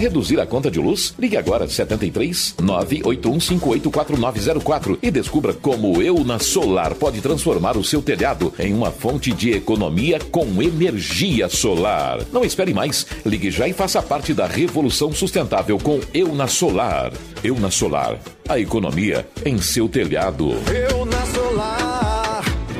reduzir a conta de luz? Ligue agora 73 981584904 e descubra como Euna Solar pode transformar o seu telhado em uma fonte de economia com energia solar. Não espere mais. Ligue já e faça parte da revolução sustentável com Euna Solar. Euna Solar, a economia em seu telhado. Euna Solar.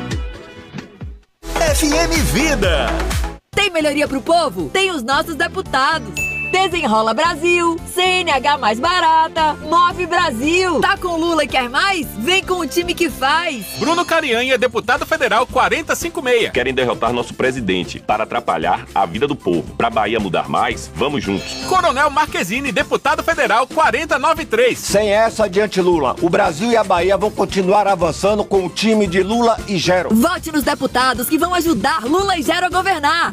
FM Vida. Tem melhoria pro povo? Tem os nossos deputados. Desenrola Brasil, CNH mais barata, Move Brasil. Tá com Lula e quer mais? Vem com o time que faz. Bruno Carianha, deputado federal 4056. Querem derrotar nosso presidente para atrapalhar a vida do povo. Pra Bahia mudar mais, vamos juntos. Coronel Marquezine, deputado federal 4093. Sem essa de anti-Lula, o Brasil e a Bahia vão continuar avançando com o time de Lula e Gero. Vote nos deputados que vão ajudar Lula e Gero a governar.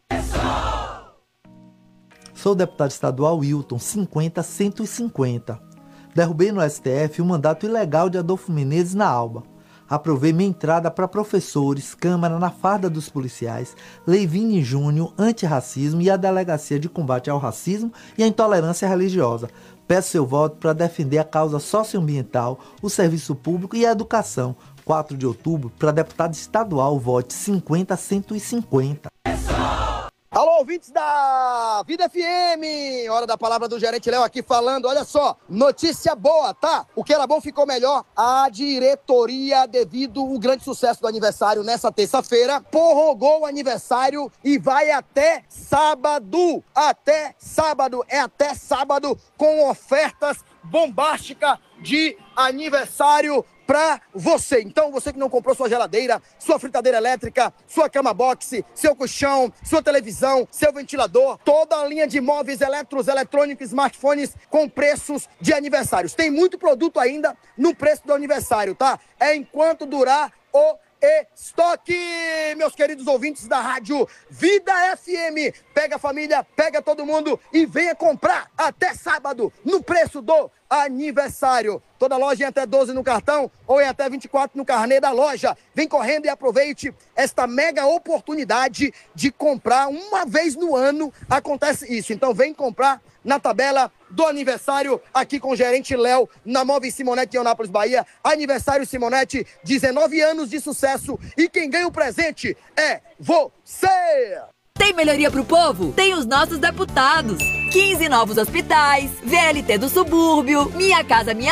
Sou o deputado estadual Wilton, 50-150. Derrubei no STF o mandato ilegal de Adolfo Menezes na Alba. Aprovei minha entrada para professores, Câmara na farda dos policiais, Lei Vini Júnior, antirracismo e a Delegacia de Combate ao Racismo e à Intolerância Religiosa. Peço seu voto para defender a causa socioambiental, o serviço público e a educação. 4 de outubro, para deputado estadual, vote 50-150. Alô, ouvintes da Vida FM, hora da palavra do gerente Léo aqui falando, olha só, notícia boa, tá? O que era bom ficou melhor. A diretoria, devido ao grande sucesso do aniversário nessa terça-feira, prorrogou o aniversário e vai até sábado, até sábado, com ofertas bombásticas de aniversário pra você. Então, você que não comprou sua geladeira, sua fritadeira elétrica, sua cama box, seu colchão, sua televisão, seu ventilador, toda a linha de móveis eletrônicos, smartphones com preços de aniversários. Tem muito produto ainda no preço do aniversário, tá? É enquanto durar o estoque, meus queridos ouvintes da rádio Vida FM. Pega a família, pega todo mundo e venha comprar até sábado no preço do aniversário. Toda loja em até 12 no cartão ou em até 24 no carnê da loja. Vem correndo e aproveite esta mega oportunidade de comprar uma vez no ano. Acontece isso. Então vem comprar na tabela do aniversário aqui com o gerente Léo na Móveis Simonete em Eunápolis, Bahia. Aniversário Simonete, 19 anos de sucesso e quem ganha o presente é você! Tem melhoria pro povo? Tem os nossos deputados. 15 novos hospitais, VLT do subúrbio, Minha Casa Minha